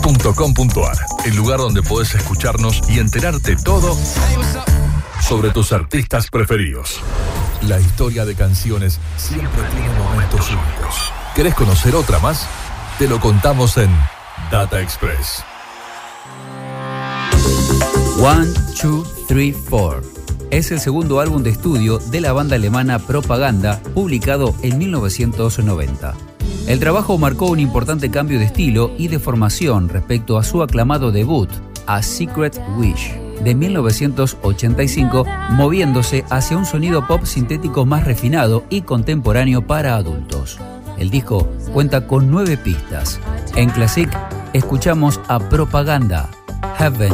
dataexpress.com.ar, el lugar donde podés escucharnos y enterarte todo sobre tus artistas preferidos. La historia de canciones siempre tiene momentos únicos. ¿Querés conocer otra más? Te lo contamos en Data Express. 1, 2, 3, 4 es el segundo álbum de estudio de la banda alemana Propaganda, publicado en 1990. El trabajo marcó un importante cambio de estilo y de formación respecto a su aclamado debut, A Secret Wish, de 1985, moviéndose hacia un sonido pop sintético más refinado y contemporáneo para adultos. El disco cuenta con 9 pistas. En Classic escuchamos a Propaganda, Heaven.